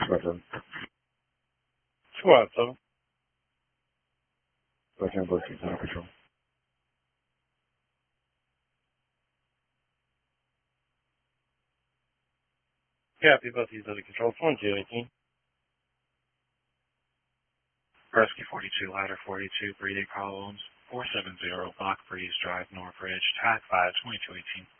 Button. Squad 7. Second Berkeley, Center Control. Copy, both these other controls. 1218. Rescue 42, Ladder 42, Breeding Columns, 470, Block Breeze Drive, Northridge, TAC 5, 2218.